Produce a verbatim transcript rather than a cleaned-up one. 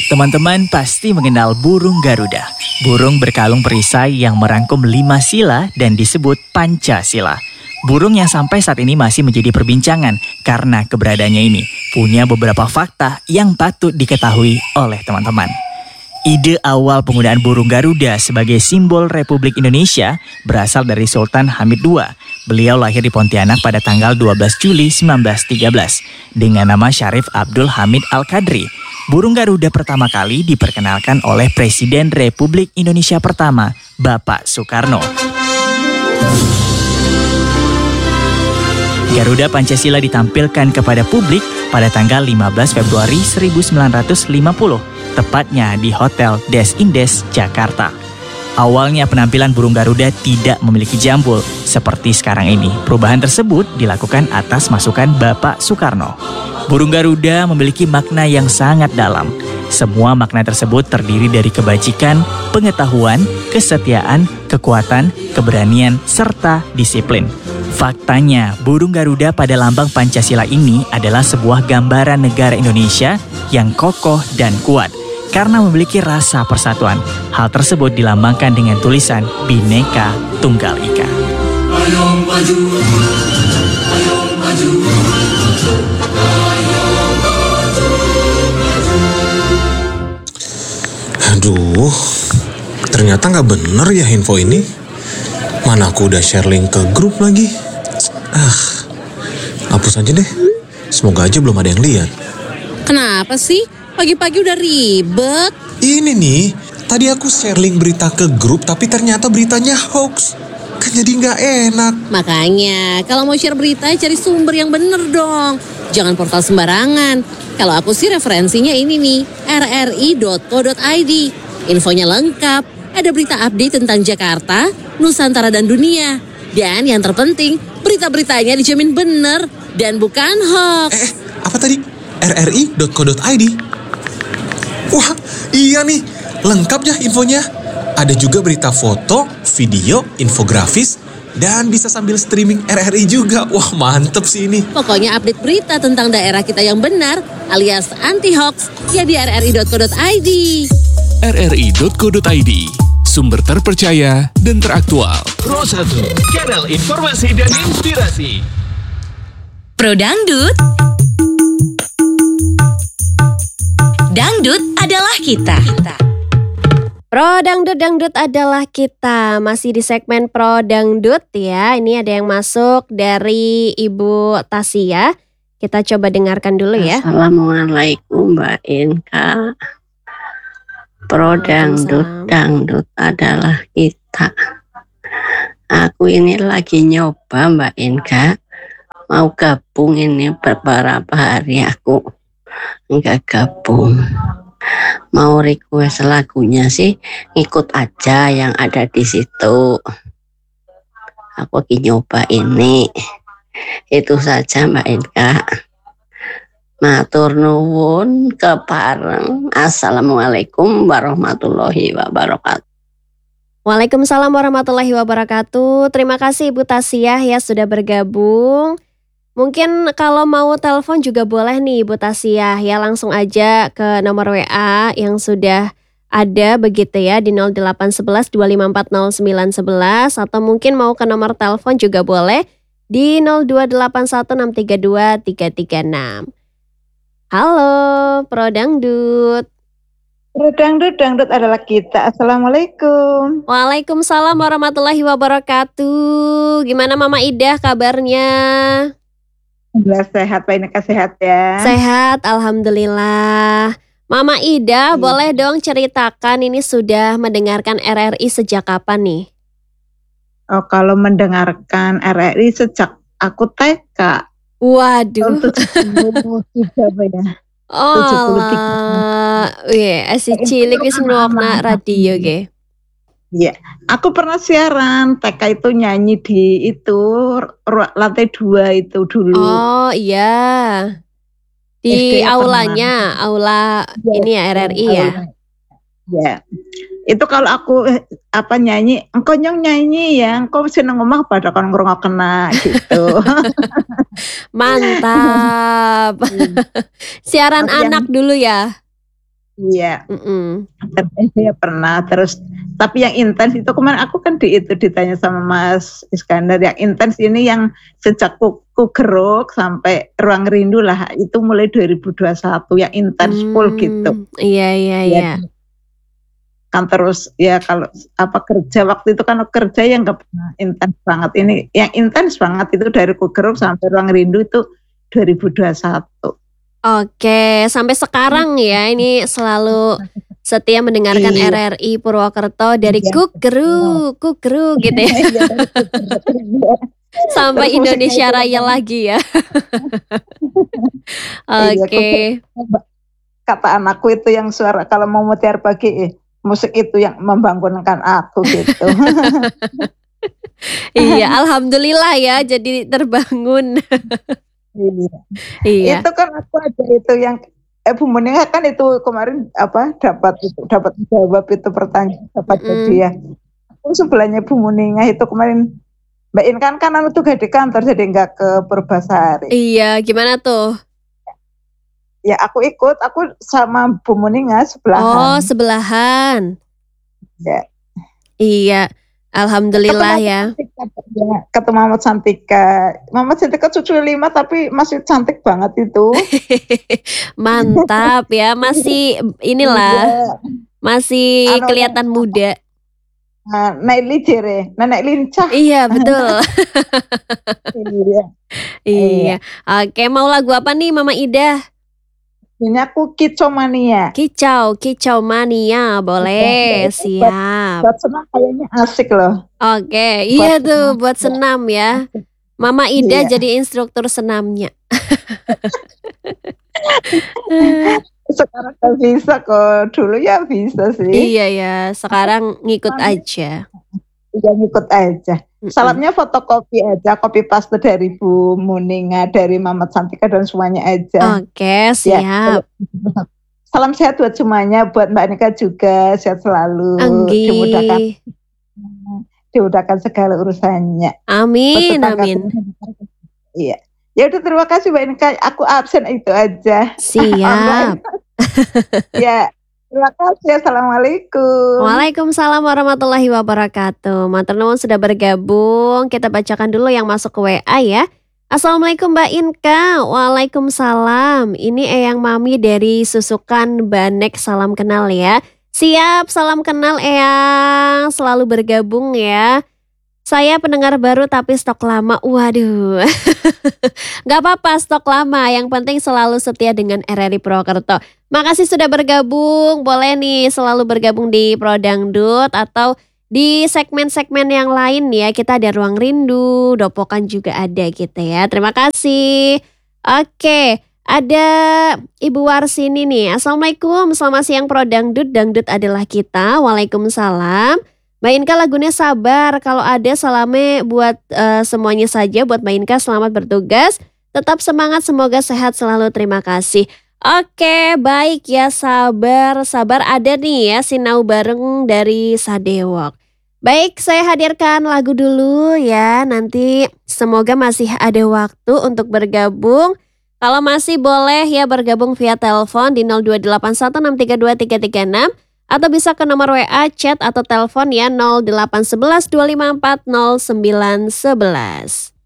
Teman-teman pasti mengenal burung Garuda. Burung berkalung perisai yang merangkum lima sila dan disebut Pancasila. Burung yang sampai saat ini masih menjadi perbincangan karena keberadaannya ini punya beberapa fakta yang patut diketahui oleh teman-teman. Ide awal penggunaan burung Garuda sebagai simbol Republik Indonesia berasal dari Sultan Hamid kedua. Beliau lahir di Pontianak pada tanggal dua belas Juli seribu sembilan ratus tiga belas dengan nama Syarif Abdul Hamid Al-Qadri. Burung Garuda pertama kali diperkenalkan oleh Presiden Republik Indonesia pertama, Bapak Soekarno. Garuda Pancasila ditampilkan kepada publik pada tanggal lima belas Februari seribu sembilan ratus lima puluh, tepatnya di Hotel Des Indes, Jakarta. Awalnya penampilan burung Garuda tidak memiliki jambul seperti sekarang ini. Perubahan tersebut dilakukan atas masukan Bapak Soekarno. Burung Garuda memiliki makna yang sangat dalam. Semua makna tersebut terdiri dari kebajikan, pengetahuan, kesetiaan, kekuatan, keberanian, serta disiplin. Faktanya, burung Garuda pada lambang Pancasila ini adalah sebuah gambaran negara Indonesia yang kokoh dan kuat karena memiliki rasa persatuan. Hal tersebut dilambangkan dengan tulisan Bhinneka Tunggal Ika. Ayo maju, ayo maju, ayo maju, maju. Aduh, ternyata nggak bener ya info ini. Mana aku udah share link ke grup lagi. Ah, hapus aja deh. Semoga aja belum ada yang lihat. Kenapa sih? Pagi-pagi udah ribet. Ini nih, tadi aku share link berita ke grup tapi ternyata beritanya hoax. Kan jadi nggak enak. Makanya, kalau mau share berita cari sumber yang bener dong. Jangan portal sembarangan. Kalau aku sih referensinya ini nih, r r i dot co dot i d. Infonya lengkap, ada berita update tentang Jakarta, Nusantara dan dunia. Dan yang terpenting, berita-beritanya dijamin bener dan bukan hoax. Eh, apa tadi? r r i dot co dot i d. Wah, iya nih, lengkap ya infonya. Ada juga berita foto, video, infografis, dan bisa sambil streaming R R I juga. Wah, mantep sih ini. Pokoknya update berita tentang daerah kita yang benar, alias anti-hoax, ya di r r i dot co dot i d. r r i dot co dot i d, sumber terpercaya dan teraktual. Pro satu, kanal informasi dan inspirasi. Pro Dangdut. Dangdut adalah kita. Pro Dangdut, Dangdut adalah kita. Masih di segmen Pro Dangdut ya. Ini ada yang masuk dari Ibu Tasya. Kita coba dengarkan dulu ya. Assalamualaikum Mbak Inka. Pro Dangdut, Dangdut adalah kita. Aku ini lagi nyoba Mbak Inka. Mau gabung ini beberapa hari aku enggak gabung. Mau request lagunya sih ngikut aja yang ada di situ. Aku lagi nyoba ini. Itu saja Mbak Inka. Matur nuwun kepareng. Assalamualaikum warahmatullahi wabarakatuh. Waalaikumsalam warahmatullahi wabarakatuh. Terima kasih Ibu Tasya ya sudah bergabung. Mungkin kalau mau telepon juga boleh nih Ibu Tasya ya, langsung aja ke nomor W A yang sudah ada begitu ya di nol delapan satu satu dua lima empat nol sembilan satu satu, atau mungkin mau ke nomor telepon juga boleh di nol dua delapan satu enam tiga dua tiga tiga enam. Halo Pro Dangdut. Pro Dangdut, Dangdut adalah kita. Assalamualaikum. Waalaikumsalam warahmatullahi wabarakatuh. Gimana Mama Ida kabarnya? Alhamdulillah sehat, Pak Ineka sehat ya. Sehat, Alhamdulillah. Mama Ida, hmm. boleh dong ceritakan ini sudah mendengarkan R R I sejak kapan nih? Oh, kalau mendengarkan R R I sejak aku T K. Waduh. Tahun tujuh puluh tiga ya. Oh lah, iya, si cilik wis ngrungokna radio ge. Iya, aku pernah siaran T K itu nyanyi di itu lantai dua itu dulu. Oh iya, di aulanya, pernah. Aula ya, ini ya R R I ya. Ya, itu kalau aku apa nyanyi, engkau nyong nyanyi ya, engkau seneng ngomong pada kon ngrungok kena gitu. Mantap. Siaran aku anak yang, dulu ya. Iya. Mm-mm. Terus S D ya pernah. Terus tapi yang intens itu kemarin aku kan di itu ditanya sama Mas Iskandar, yang intens ini yang sejak ku, ku geruk sampai Ruang Rindu lah, itu mulai dua ribu dua puluh satu yang intens full gitu. Iya iya Ya, iya. kan terus ya kalau apa kerja waktu itu kan kerja yang nggak pernah intens banget. Ini yang intens banget itu dari ku geruk sampai Ruang Rindu itu dua ribu dua puluh satu. Oke, sampai sekarang ya ini selalu setia mendengarkan Iya. R R I Purwokerto dari Iya. Kukru, Kukru gitu ya. Sampai Terus musiknya Indonesia itu Raya apa? lagi ya. Iya, Oke. kata anakku itu yang suara kalau mau mutiara pagi, eh, musik itu yang membangunkan aku gitu. Iya, alhamdulillah ya jadi terbangun. Iya. Iya. Itu kan aku ada itu yang eh Bu Muninga kan itu kemarin apa dapat itu dapat jawab itu pertanyaan dapat Mm-mm. hadiah. Aku sebelahnya Bu Muninga itu kemarin Mbak Inkan kan anu tugas di kantor jadi nggak ke Purbasari. Iya, gimana tuh? Ya aku ikut, aku sama Bu Muninga Oh, sebelahan. sebelahan. Ya. Iya, alhamdulillah ya. Ya, ketemu Muhammad Santika. Muhammad Santika cucu lima tapi masih cantik banget itu. Mantap ya, masih inilah, Iya. masih Anu, kelihatan muda. Nah, Naili jere, nenek lincah. Iya, betul. Iya. Iya. Oke, mau lagu apa nih Mama Ida? Ini aku kicomania. Kicau, kicau mania, boleh, Iya, siap. Buat senang kayaknya asik loh. Oke, iya tuh buat senam ya. Mama Ida Iya. jadi instruktur senamnya. Sekarang gak bisa kok, dulu ya bisa sih. Iya ya, sekarang ngikut aja. Iya ngikut aja. Mm-mm. Salamnya fotokopi aja, copy paste dari Bu Muninga, dari Mamat Santika dan semuanya aja. Oke, siap. Salam sehat buat semuanya, buat Mbak Nika juga sehat selalu, dimudahkan Anggi. dimudahkan segala urusannya. Amin, Bertetangga amin. dengan- Iya. Ya udah terima kasih Mbak Nika, aku absen itu aja. Siap. Ya, terima kasih. Assalamualaikum. Waalaikumsalam warahmatullahi wabarakatuh. Matur nuwun sudah bergabung. Kita bacakan dulu yang masuk ke W A ya. Assalamualaikum Mbak Inka. Waalaikumsalam. Ini Eyang Mami dari Susukan Banek. Salam kenal ya. Siap, salam kenal Eyang. Selalu bergabung ya. Saya pendengar baru tapi stok lama. Waduh. Gak apa-apa stok lama. Yang penting selalu setia dengan R R I Purwokerto. Makasih sudah bergabung. Boleh nih selalu bergabung di Pro Dangdut atau di segmen-segmen yang lain ya. Kita ada Ruang Rindu, Dopokan juga ada gitu ya. Terima kasih. Oke, ada Ibu Warsini nih. Assalamualaikum, selamat siang Pro Dangdut. Dangdut adalah kita. Waalaikumsalam. Mbak Inka lagunya Sabar. Kalau ada salamnya buat eh, semuanya saja. Buat Mbak Inka selamat bertugas. Tetap semangat, semoga sehat selalu. Terima kasih. Oke, baik ya, sabar, sabar ada nih ya, Sinau bareng dari Sadewok. Baik, saya hadirkan lagu dulu ya, nanti semoga masih ada waktu untuk bergabung. Kalau masih boleh ya bergabung via telepon di nol dua delapan satu enam tiga dua tiga tiga enam atau bisa ke nomor W A, chat atau telepon ya nol delapan satu satu dua lima empat nol sembilan satu satu.